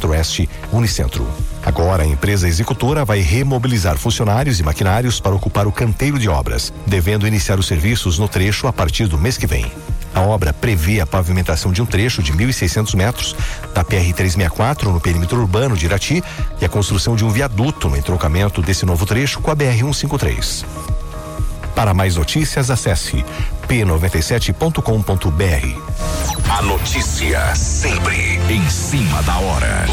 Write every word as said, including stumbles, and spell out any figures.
Centro-Oeste, Unicentro. Agora a empresa executora vai remobilizar funcionários e maquinários para ocupar o canteiro de obras, devendo iniciar os serviços no trecho a partir do mês que vem. A obra prevê a pavimentação de um trecho de mil e seiscentos metros da P R trezentos e sessenta e quatro no perímetro urbano de Irati e a construção de um viaduto no entroncamento desse novo trecho com a B R cento e cinquenta e três. Para mais notícias, acesse p noventa e sete ponto com ponto b r. A notícia sempre em cima da hora.